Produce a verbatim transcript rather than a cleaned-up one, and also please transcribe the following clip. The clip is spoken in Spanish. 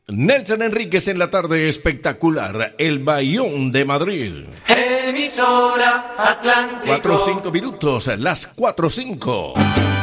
Nelson Enríquez en la tarde espectacular, el Bayón de Madrid. Emisora Atlántico. Cuatro cinco minutos, las cuatro cinco.